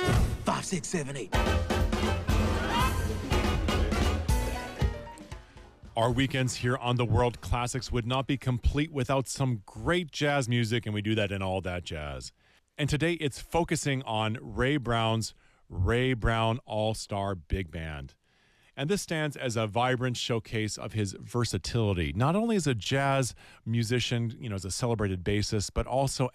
5, 6, 7, 8. Our weekends here on the World Classics would not be complete without some great jazz music, and we do that in All That Jazz. And today it's focusing on Ray Brown's Ray Brown All-Star Big Band. And this stands as a vibrant showcase of his versatility, not only as a jazz musician, as a celebrated bassist, but also